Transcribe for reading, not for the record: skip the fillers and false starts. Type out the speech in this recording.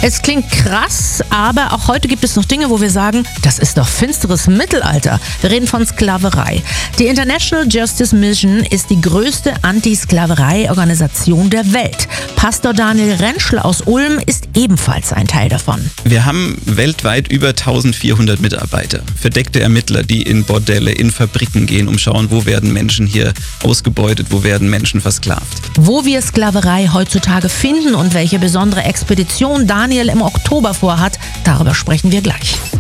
Es klingt krass, aber auch heute gibt es noch Dinge, wo wir sagen, das ist doch finsteres Mittelalter. Wir reden von Sklaverei. Die International Justice Mission ist die größte Anti-Sklaverei-Organisation der Welt. Pastor Daniel Rentschel aus Ulm ist ebenfalls ein Teil davon. Wir haben weltweit über 1400 Mitarbeiter, verdeckte Ermittler, die in Bordelle, in Fabriken gehen, um schauen, wo werden Menschen hier ausgebeutet, wo werden Menschen versklavt. Wo wir Sklaverei heutzutage finden und welche besondere Expedition Daniel im Oktober vorhat, darüber sprechen wir gleich.